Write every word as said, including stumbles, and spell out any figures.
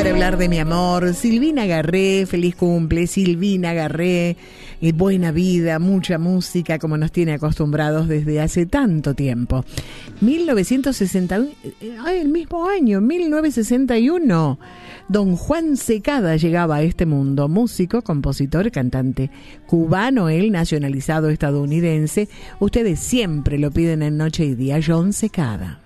para hablar de mi amor. Silvina Garré, feliz cumple, Silvina Garré, y buena vida, mucha música como nos tiene acostumbrados desde hace tanto tiempo. mil novecientos sesenta, ay, el mismo año, mil novecientos sesenta y uno, don Juan Secada llegaba a este mundo, músico, compositor, cantante cubano, él nacionalizado estadounidense. Ustedes siempre lo piden en Noche y Día, John Secada.